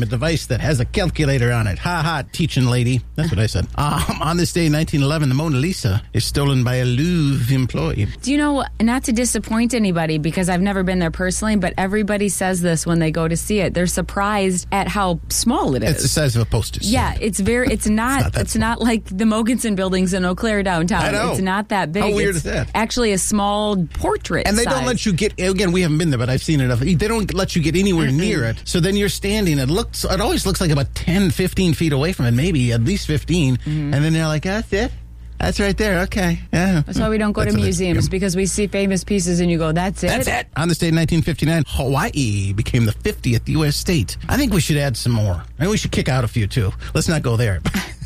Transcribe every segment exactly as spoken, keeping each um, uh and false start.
a device that has a calculator on it. Ha ha, teaching lady. That's what I said. Um, on this day in nineteen eleven, the Mona Lisa is stolen by a Louvre employee. Do you know, not to disappoint anybody, because I've never been there personally, but everybody says this when they go to see it. They're surprised at how small it is. It's the size of a postage. Yeah, it's very, it's not, it's not, it's not like the Mogensen buildings in Eau Claire downtown. I know. It's not that big. How weird it's is that? Actually a small portrait And they size. don't let you get, again, we haven't been there, but I've seen enough. They don't let you get anywhere Mm-mm. near it. So then you're standing, it looks, it always looks like about ten, fifteen feet away from it, maybe at least fifteen. Mm-hmm. And then you're like, that's it? That's right there. Okay. Yeah. That's why we don't go That's to what museums, it, yeah. because we see famous pieces and you go, that's it? That's it. On this day in nineteen fifty-nine, Hawaii became the fiftieth U S state. I think we should add some more. I think we should kick out a few, too. Let's not go there.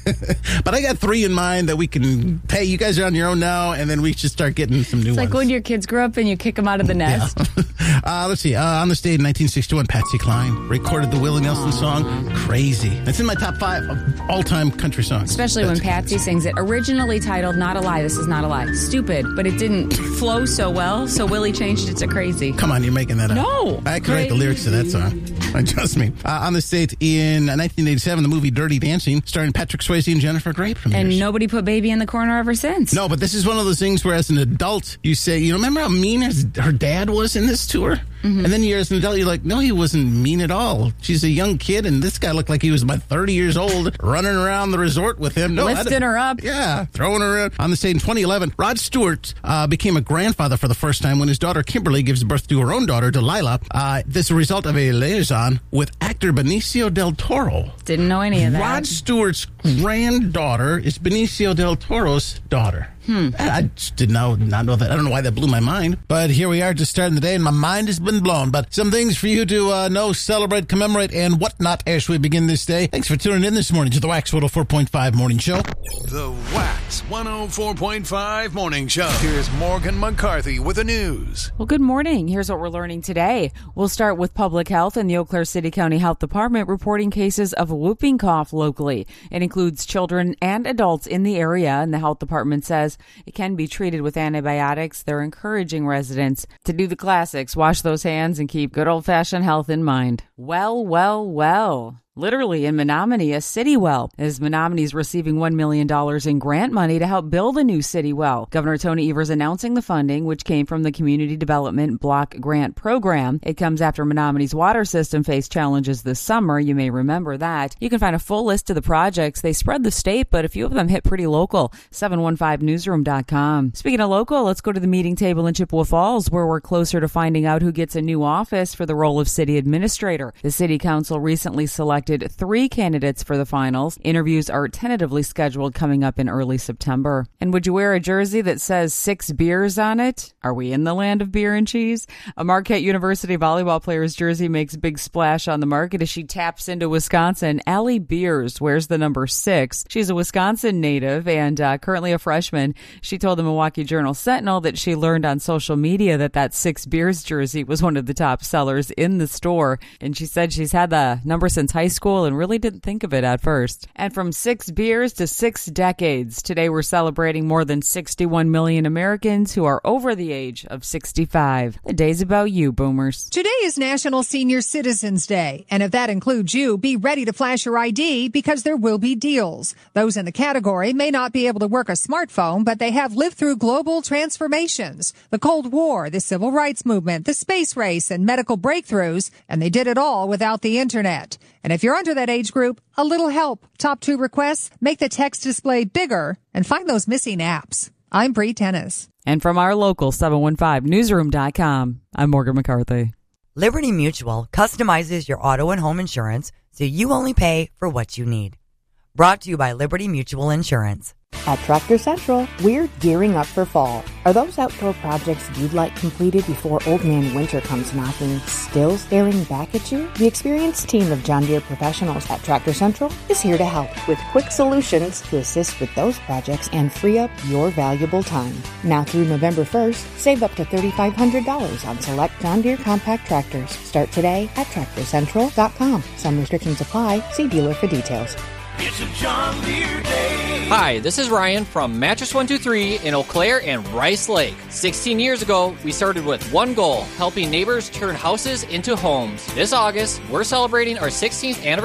But I got three in mind that we can pay. You guys are on your own now, and then we should start getting some new It's ones. like when your kids grow up and you kick them out of the nest. Yeah. uh, let's see. Uh, on this day in nineteen sixty-one, Patsy Cline recorded the Willie Nelson song, Crazy. It's in my top five of all-time country songs. Especially That's when Patsy sings it. Originally titled Not a Lie. This is not a lie. Stupid, but it didn't flow so well, so Willie changed it to Crazy. Come on, you're making that up. No. I could write the lyrics to that song. Trust me. Uh, on this date in nineteen eighty-seven, the movie Dirty Dancing, starring Patrick Swayze and Jennifer Grey premieres. And nobody put Baby in the corner ever since. No, but this is one of those things where as an adult, you say, you know, remember how mean his, her dad was in this tour? Mm-hmm. And then you're as an adult, you're like, no, he wasn't mean at all. She's a young kid, and this guy looked like he was about thirty years old, running around the resort with him. No, Lifting her up. Yeah, throwing her around. On the stage in twenty eleven, Rod Stewart uh, became a grandfather for the first time when his daughter Kimberly gives birth to her own daughter, Delilah. Uh, this is a result of a liaison with actor Benicio del Toro. Didn't know any of that. Rod Stewart's granddaughter is Benicio del Toro's daughter. Hmm. I just did not, not know that. I don't know why that blew my mind. But here we are just starting the day, and my mind has been blown. But some things for you to uh, know, celebrate, commemorate, and whatnot as we begin this day. Thanks for tuning in this morning to the Wax one oh four point five Morning Show. The Wax one oh four point five Morning Show. Here's Morgan McCarthy with the news. Well, good morning. Here's what we're learning today. We'll start with public health and the Eau Claire City County Health Department reporting cases of whooping cough locally. It includes children and adults in the area, and the health department says it can be treated with antibiotics. They're encouraging residents to do the classics, wash those hands, and keep good old-fashioned health in mind. Well, well, well. Literally in Menominee, a city well, as Menominee is receiving one million dollars in grant money to help build a new city well. Governor Tony Evers announcing the funding, which came from the Community Development Block Grant Program. It comes after Menominee's water system faced challenges this summer. You may remember that. You can find a full list of the projects. They spread the state, but a few of them hit pretty local. seven one five newsroom dot com. Speaking of local, let's go to the meeting table in Chippewa Falls, where we're closer to finding out who gets a new office for the role of city administrator. The city council recently selected three candidates for the finals. Interviews are tentatively scheduled coming up in early September. And would you wear a jersey that says six beers on it? Are we in the land of beer and cheese? A Marquette University volleyball player's jersey makes a big splash on the market as she taps into Wisconsin. Allie Beers wears the number six. She's a Wisconsin native and uh, currently a freshman. She told the Milwaukee Journal Sentinel that she learned on social media that that six beers jersey was one of the top sellers in the store. And she said she's had the number since high school and really didn't think of it at first. And from six beers to six decades, today we're celebrating more than sixty-one million Americans who are over the age of sixty-five. The day's about you, boomers. Today is National Senior Citizens Day, and if that includes you, be ready to flash your I D because there will be deals. Those in the category may not be able to work a smartphone, but they have lived through global transformations, the Cold War, the Civil Rights Movement, the space race, and medical breakthroughs, and they did it all without the internet. And if you're under that age group, a little help. Top two requests, make the text display bigger and find those missing apps. I'm Bree Tennis. And from our local seven one five newsroom dot com, I'm Morgan McCarthy. Liberty Mutual customizes your auto and home insurance so you only pay for what you need. Brought to you by Liberty Mutual Insurance. At Tractor Central, we're gearing up for fall. Are those outdoor projects you'd like completed before Old Man Winter comes knocking still staring back at you? The experienced team of John Deere professionals at Tractor Central is here to help with quick solutions to assist with those projects and free up your valuable time. Now through November first, save up to three thousand five hundred dollars on select John Deere compact tractors. Start today at tractor central dot com. Some restrictions apply. See dealer for details. It's a John Deere day. Hi, this is Ryan from Mattress one two three in Eau Claire and Rice Lake. sixteen years ago, we started with one goal, helping neighbors turn houses into homes. This August, we're celebrating our sixteenth anniversary